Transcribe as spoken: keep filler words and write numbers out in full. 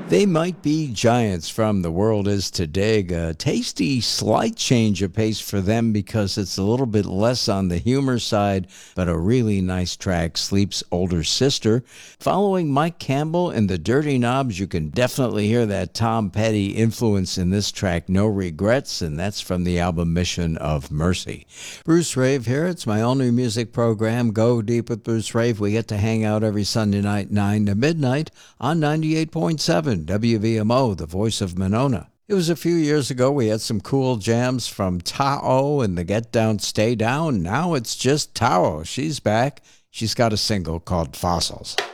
They might be giants from The World Is to Dig. A tasty, slight change of pace for them because it's a little bit less on the humor side, but a really nice track, Sleep's Older Sister. Following Mike Campbell and the Dirty Knobs, you can definitely hear that Tom Petty influence in this track, No Regrets, and that's from the album Mission of Mercy. Bruce Rave here. It's my only music program, Go Deep with Bruce Rave. We get to hang out every Sunday night, nine to midnight, on ninety-eight point seven W V M O, the voice of Monona. It was a few years ago. We had some cool jams from Tao and the Get Down, Stay Down. Now it's just Tao. She's back. She's got a single called Fossils.